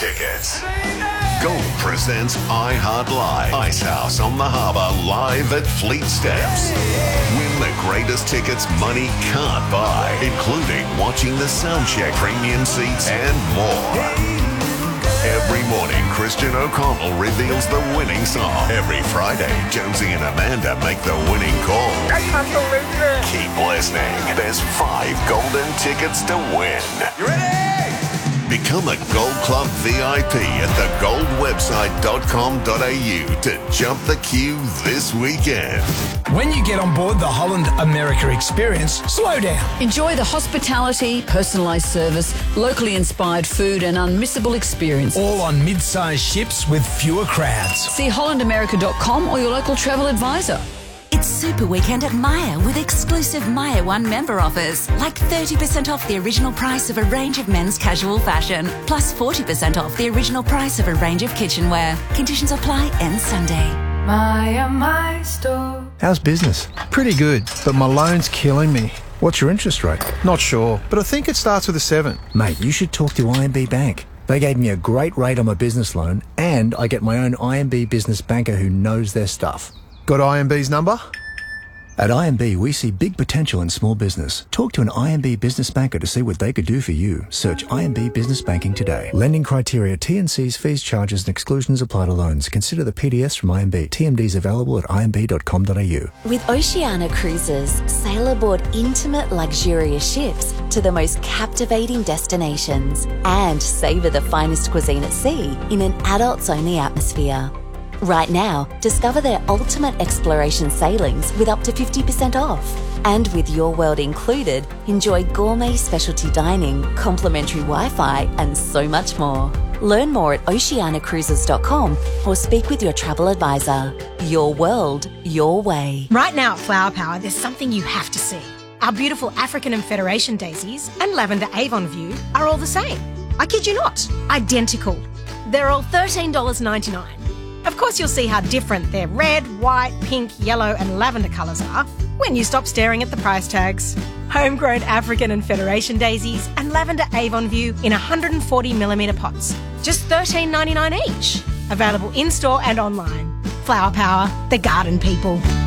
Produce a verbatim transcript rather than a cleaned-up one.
tickets. Gold presents iHeart Live. Icehouse on the Harbour live at Fleet Steps. Win the greatest tickets money can't buy, including watching the soundcheck, premium seats and more. Every morning, Christian O'Connell reveals the winning song. Every Friday, Jonesy and Amanda make the winning call. I can't believe it. Keep listening. There's five golden tickets to win. You ready? Become a Gold Club V I P at the gold website dot com dot a u to jump the queue this weekend. When you get on board the Holland America experience, slow down. Enjoy the hospitality, personalised service, locally inspired food and unmissable experience. All on mid-sized ships with fewer crowds. See holland america dot com or your local travel advisor. It's Super Weekend at Myer with exclusive Myer One member offers, like thirty percent off the original price of a range of men's casual fashion, plus forty percent off the original price of a range of kitchenware. Conditions apply end Sunday. Myer, my store. How's business? Pretty good, but my loan's killing me. What's your interest rate? Not sure, but I think it starts with a seven. Mate, you should talk to I M B Bank. They gave me a great rate on my business loan, and I get my own I M B business banker who knows their stuff. Got I M B's number? At I M B, we see big potential in small business. Talk to an I M B business banker to see what they could do for you. Search I M B Business Banking today. Lending criteria, T and C's, fees, charges and exclusions apply to loans. Consider the P D S from I M B. T M Ds available at I M B dot com dot a u. With Oceania Cruises, sail aboard intimate, luxurious ships to the most captivating destinations and savour the finest cuisine at sea in an adults-only atmosphere. Right now, discover their ultimate exploration sailings with up to fifty percent off. And with Your World included, enjoy gourmet specialty dining, complimentary Wi-Fi, and so much more. Learn more at oceania cruises dot com or speak with your travel advisor. Your world, your way. Right now at Flower Power, there's something you have to see. Our beautiful African and Federation daisies and lavender Avon View are all the same. I kid you not, identical. They're all thirteen dollars ninety-nine. Of course, you'll see how different their red, white, pink, yellow and lavender colours are when you stop staring at the price tags. Homegrown African and Federation daisies and lavender Avon View in one hundred forty millimetre pots. Just thirteen ninety-nine each. Available in-store and online. Flower Power, the garden people.